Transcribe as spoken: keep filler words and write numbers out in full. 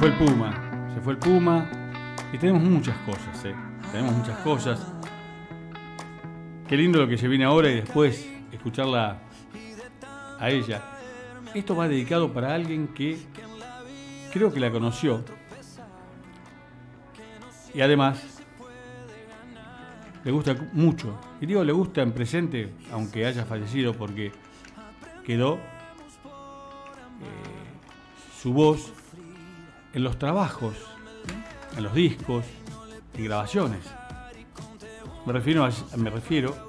fue el Puma, se fue el Puma y tenemos muchas cosas, ¿eh? Tenemos muchas cosas. Qué lindo lo que se viene ahora y después escucharla a ella. Esto va dedicado para alguien que creo que la conoció y además le gusta mucho. Y digo le gusta en presente, aunque haya fallecido, porque quedó eh, su voz en los trabajos, en los discos y grabaciones. Me refiero a, me refiero